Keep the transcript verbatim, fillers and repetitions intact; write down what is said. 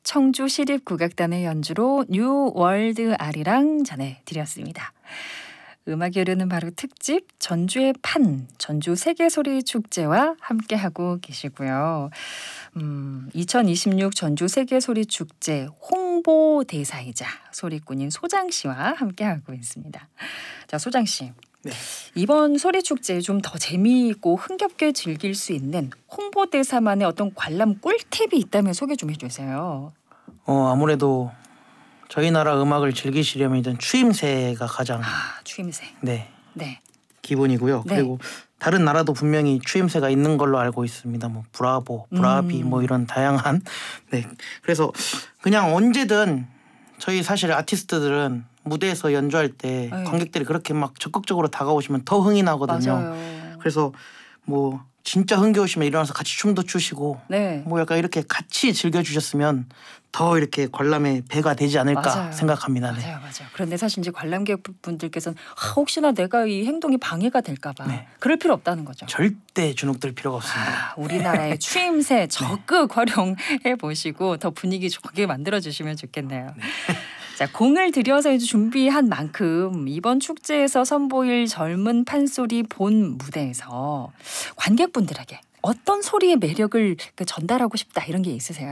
청주시립국악단의 연주로 뉴 월드 아리랑 전해드렸습니다. 음악이 흐르는 바로 특집 전주의 판, 전주 세계소리축제와 함께하고 계시고요. 음, 이천이십육 전주 세계소리축제 홍보대사이자 소리꾼인 소장 씨와 함께하고 있습니다. 자, 소장 씨. 네. 이번 소리축제 좀 더 재미있고 흥겹게 즐길 수 있는 홍보대사만의 어떤 관람 꿀팁이 있다면 소개 좀 해주세요. 어 아무래도 저희 나라 음악을 즐기시려면 일단 추임새가 가장 아, 추임새. 네 네. 기본이고요. 네. 그리고 다른 나라도 분명히 추임새가 있는 걸로 알고 있습니다. 뭐 브라보, 브라비 음. 뭐 이런 다양한 네 그래서 그냥 언제든 저희 사실 아티스트들은 무대에서 연주할 때 네. 관객들이 그렇게 막 적극적으로 다가오시면 더 흥이 나거든요. 맞아요. 그래서 뭐 진짜 흥겨우시면 일어나서 같이 춤도 추시고 네. 뭐 약간 이렇게 같이 즐겨주셨으면 더 이렇게 관람의 배가 되지 않을까 맞아요. 생각합니다. 네. 맞아요, 맞아요. 그런데 사실 이제 관람객분들께서는 아, 혹시나 내가 이 행동이 방해가 될까봐 네. 그럴 필요 없다는 거죠. 절대 주눅들 필요가 없습니다. 아, 우리나라의 추임새 적극 활용해 보시고 더 분위기 좋게 만들어 주시면 좋겠네요. 네. 자, 공을 들여서 이제 준비한 만큼 이번 축제에서 선보일 젊은 판소리 본 무대에서 관객분들에게 어떤 소리의 매력을 그 전달하고 싶다 이런 게 있으세요?